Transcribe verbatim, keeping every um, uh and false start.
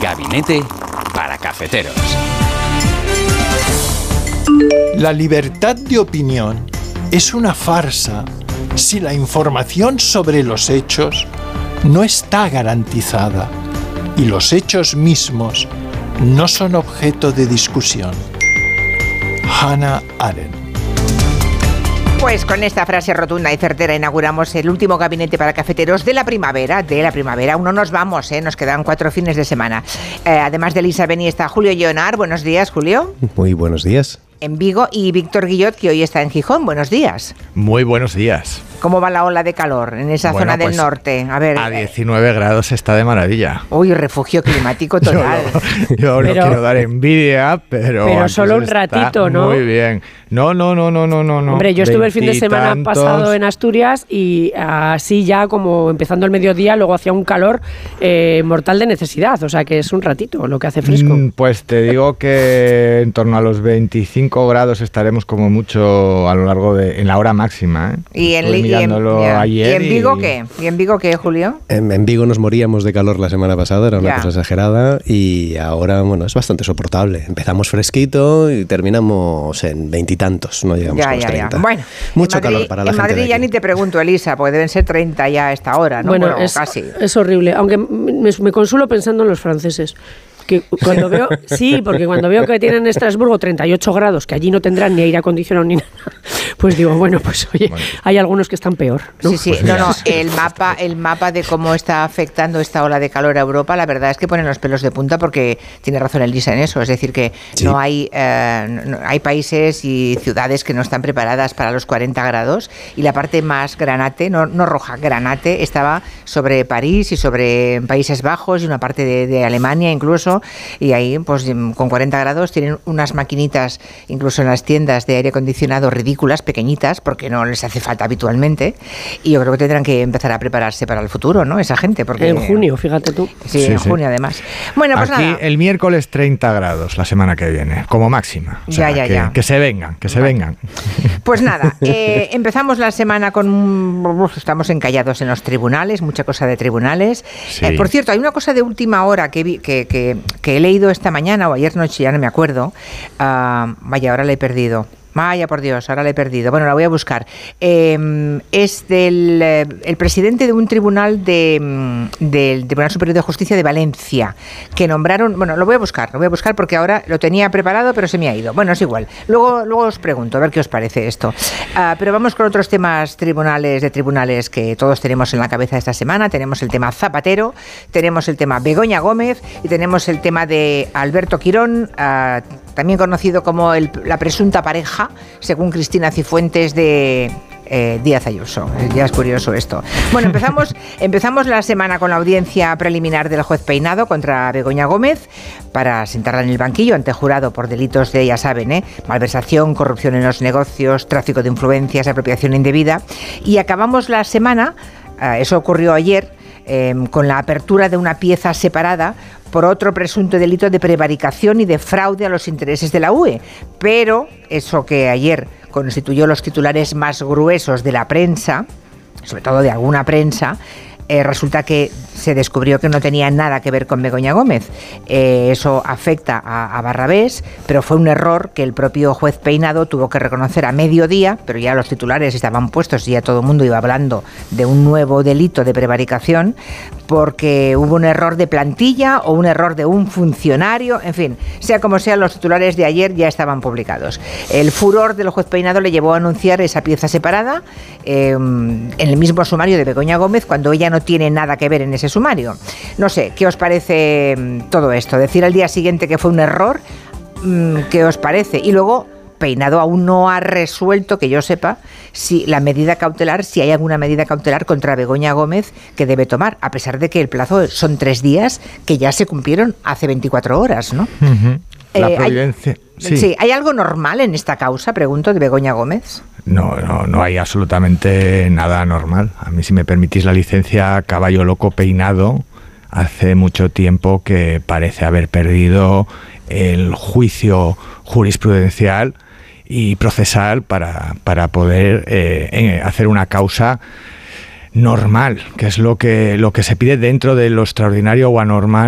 Gabinete para Cafeteros. La libertad de opinión es una farsa si la información sobre los hechos no está garantizada y los hechos mismos no son objeto de discusión. Hannah Arendt. Pues con esta frase rotunda y certera inauguramos el último gabinete para cafeteros de la primavera, de la primavera. Aún no nos vamos, ¿eh? Nos quedan cuatro fines de semana. Eh, además de Elisa Beni está Julio Lleonar. Buenos días, Julio. Muy buenos días. En Vigo, y Víctor Guillot, que hoy está en Gijón. Buenos días. Muy buenos días. ¿Cómo va la ola de calor en esa bueno, zona del pues norte? A ver. A diecinueve grados está de maravilla. Uy, refugio climático total. Yo, no, yo pero, no quiero dar envidia, pero... Pero solo un ratito, ¿no? Muy bien. No, no, no, no, no, no. Hombre, yo estuve el fin de semana pasado en Asturias y así ya como empezando el mediodía, luego hacía un calor eh, mortal de necesidad. O sea que es un ratito lo que hace fresco. Mm, pues te digo que en torno a los veinticinco grados estaremos como mucho a lo largo de... en la hora máxima, ¿eh? Y en, y, en, ayer ¿Y en Vigo y... qué? ¿Y en Vigo qué, Julio? En, en Vigo nos moríamos de calor la semana pasada, era una ya. cosa exagerada, y ahora, bueno, es bastante soportable. Empezamos fresquito y terminamos en veintitantos, no llegamos ya, a los ya, treinta. Ya. Bueno, mucho Madrid, calor para la en gente Madrid de ya aquí. ni te pregunto, Elisa, porque deben ser treinta ya a esta hora, ¿no? Bueno, bueno es, casi. Es horrible, aunque me, me consuelo pensando en los franceses. Que cuando veo, sí, porque cuando veo que tienen en Estrasburgo treinta y ocho grados, que allí no tendrán ni aire acondicionado ni nada, pues digo, bueno, pues oye, bueno, hay algunos que están peor, ¿no? Sí, sí, pues no, no, el mapa, el mapa de cómo está afectando esta ola de calor a Europa, la verdad es que ponen los pelos de punta porque tiene razón Elisa en eso, es decir que sí. no hay, eh, no, hay países y ciudades que no están preparadas para los cuarenta grados y la parte más granate, no, no roja, granate, estaba sobre París y sobre Países Bajos y una parte de, de Alemania incluso. Y ahí, pues con cuarenta grados, tienen unas maquinitas, incluso en las tiendas de aire acondicionado, ridículas, pequeñitas, porque no les hace falta habitualmente. Y yo creo que tendrán que empezar a prepararse para el futuro, ¿no? Esa gente. Porque, en junio, fíjate tú. Sí, sí en sí. junio además. Bueno, pues aquí nada. El miércoles treinta grados la semana que viene, como máxima. O sea, ya, ya, que, ya. Que se vengan, que se vale. vengan. Pues nada, eh, empezamos la semana con... Uf, estamos encallados en los tribunales, mucha cosa de tribunales. Sí. Eh, por cierto, hay una cosa de última hora que, vi, que, que, que he leído esta mañana o ayer noche, ya no me acuerdo. Uh, vaya, ahora la he perdido. Vaya, por Dios, ahora la he perdido. Bueno, la voy a buscar. Eh, es del eh, el presidente de un tribunal de, del Tribunal Superior de Justicia de Valencia, que nombraron... Bueno, lo voy a buscar, lo voy a buscar porque ahora lo tenía preparado, pero se me ha ido. Bueno, es igual. Luego, luego os pregunto, a ver qué os parece esto. Uh, pero vamos con otros temas tribunales, de tribunales que todos tenemos en la cabeza esta semana. Tenemos el tema Zapatero, tenemos el tema Begoña Gómez y tenemos el tema de Alberto Quirón, uh, también conocido como el, la presunta pareja, según Cristina Cifuentes, de eh, Díaz Ayuso. Ya es curioso esto. Bueno, empezamos, empezamos la semana con la audiencia preliminar del juez Peinado contra Begoña Gómez para sentarla en el banquillo ante jurado por delitos de, ya saben, ¿eh? malversación, corrupción en los negocios, tráfico de influencias, apropiación indebida. Y acabamos la semana, eh, eso ocurrió ayer, eh, con la apertura de una pieza separada por otro presunto delito de prevaricación y de fraude a los intereses de la U E. Pero eso que ayer constituyó los titulares más gruesos de la prensa, sobre todo de alguna prensa, eh, resulta que se descubrió que no tenía nada que ver con Begoña Gómez. Eh, eso afecta a, a Barrabés, pero fue un error que el propio juez Peinado tuvo que reconocer a mediodía, pero ya los titulares estaban puestos y ya todo el mundo iba hablando de un nuevo delito de prevaricación, porque hubo un error de plantilla o un error de un funcionario, en fin, sea como sea, los titulares de ayer ya estaban publicados. El furor del juez Peinado le llevó a anunciar esa pieza separada eh, en el mismo sumario de Begoña Gómez, cuando ella no tiene nada que ver en ese sumario. No sé, ¿qué os parece todo esto? Decir al día siguiente que fue un error, ¿qué os parece? Y luego, Peinado aún no ha resuelto, que yo sepa, si la medida cautelar, si hay alguna medida cautelar contra Begoña Gómez que debe tomar, a pesar de que el plazo son tres días que ya se cumplieron hace veinticuatro horas, ¿no? Uh-huh. La eh, providencia... Hay, sí. sí, ¿hay algo normal en esta causa, pregunto, de Begoña Gómez? No, no, no hay absolutamente nada normal. A mí, si me permitís la licencia, caballo loco Peinado hace mucho tiempo que parece haber perdido el juicio jurisprudencial y procesal para, para poder eh, hacer una causa normal, que es lo que, lo que se pide dentro de lo extraordinario o anormal